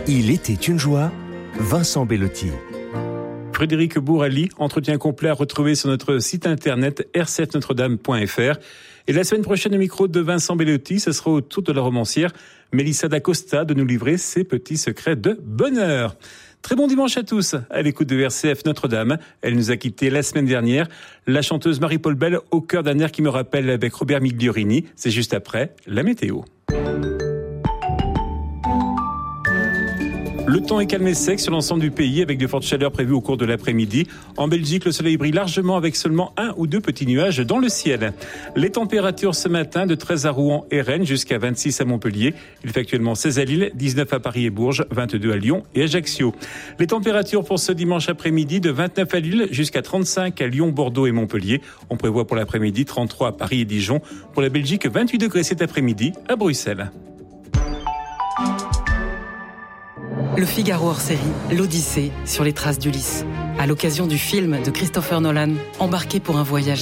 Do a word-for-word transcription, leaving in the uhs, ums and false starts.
Il était une joie, Vincent Bellotti. Frédéric Bourali, entretien complet à retrouver sur notre site internet r sept notre dame point f r. Et la semaine prochaine, au micro de Vincent Bellotti, ce sera au tour de la romancière Mélissa d'Acosta de nous livrer ses petits secrets de bonheur. Très bon dimanche à tous, à l'écoute de R C F Notre-Dame. Elle nous a quittés la semaine dernière. La chanteuse Marie-Paul Bell, au cœur d'un air qui me rappelle avec Robert Migliorini. C'est juste après la météo. Le temps est calme et sec sur l'ensemble du pays avec de fortes chaleurs prévues au cours de l'après-midi. En Belgique, le soleil brille largement avec seulement un ou deux petits nuages dans le ciel. Les températures ce matin de treize à Rouen et Rennes jusqu'à vingt-six à Montpellier. Il fait actuellement seize à Lille, dix-neuf à Paris et Bourges, vingt-deux à Lyon et Ajaccio. Les températures pour ce dimanche après-midi de vingt-neuf à Lille jusqu'à trente-cinq à Lyon, Bordeaux et Montpellier. On prévoit pour l'après-midi trente-trois à Paris et Dijon. Pour la Belgique, vingt-huit degrés cet après-midi à Bruxelles. Le Figaro hors série, l'Odyssée sur les traces d'Ulysse. À l'occasion du film de Christopher Nolan, embarqué pour un voyage